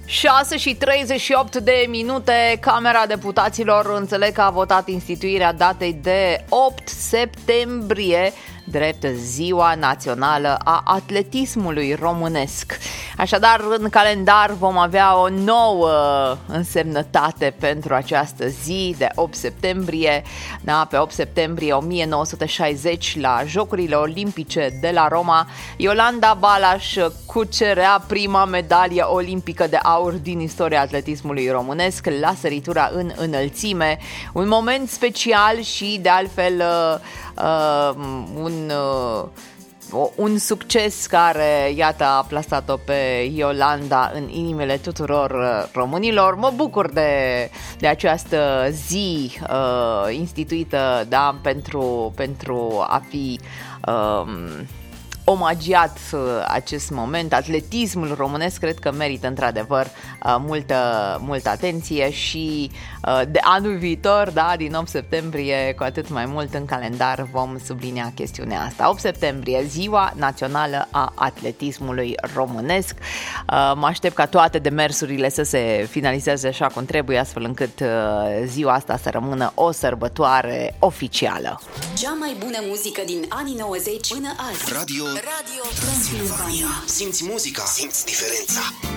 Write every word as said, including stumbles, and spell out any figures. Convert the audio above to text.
șase și treizeci și opt de minute, Camera Deputaților înțeleg că a votat instituirea datei de opt septembrie drept Ziua Națională a Atletismului Românesc. Așadar, în calendar vom avea o nouă însemnătate pentru această zi de opt septembrie. Da, pe opt septembrie o mie nouă sute șaizeci, la Jocurile Olimpice de la Roma, Iolanda Balas cucerea prima medalie olimpică de aur din istoria atletismului românesc la săritura în înălțime. Un moment special și, de altfel, uh, un... Uh, un succes care, iată, a plasat-o pe Iolanda în inimile tuturor românilor. Mă bucur de, de această zi uh, instituită, da, pentru, pentru a fi uh, omagiat acest moment. Atletismul românesc cred că merită într-adevăr multă, multă atenție și de anul viitor, da, din opt septembrie, cu atât mai mult în calendar vom sublinia chestiunea asta. opt septembrie, Ziua Națională a Atletismului Românesc. Mă aștept ca toate demersurile să se finalizeze așa cum trebuie, astfel încât ziua asta să rămână o sărbătoare oficială. Cea mai bună muzică din anii nouăzeci până azi. Radio Radio Transilvania. Simți muzica, simți diferența.